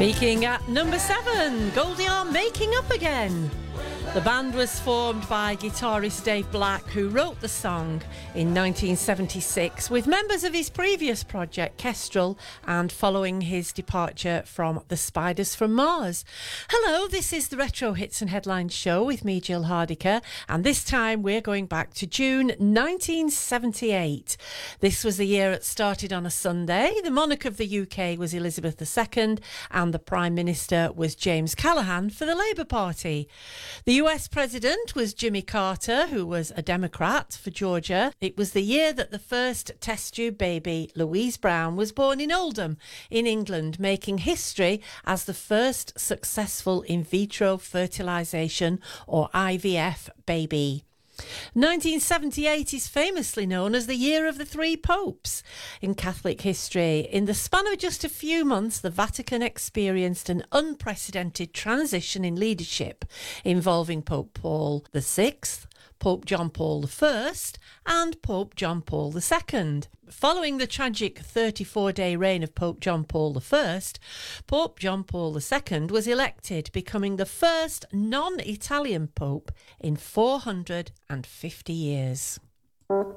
Peaking at number 7, Goldie Hawn Making Up Again. The band was formed by guitarist Dave Black, who wrote the song in 1976 with members of his previous project, Kestrel, and following his departure from the Spiders from Mars. Hello, this is the Retro Hits and Headlines show with me, Jill Hardiker, and this time we're going back to June 1978. This was the year it started on a Sunday. The monarch of the UK was Elizabeth II, and the Prime Minister was James Callaghan for the Labour Party. The US President was Jimmy Carter, who was a Democrat for Georgia. It was the year that the first test tube baby, Louise Brown, was born in Oldham in England, making history as the first successful in vitro fertilisation, or IVF, baby. 1978 is famously known as the year of the 3 popes in Catholic history. In the span of just a few months, the Vatican experienced an unprecedented transition in leadership involving Pope Paul VI, Pope John Paul I and Pope John Paul II. Following the tragic 34-day reign of Pope John Paul I, Pope John Paul II was elected, becoming the first non-Italian pope in 450 years.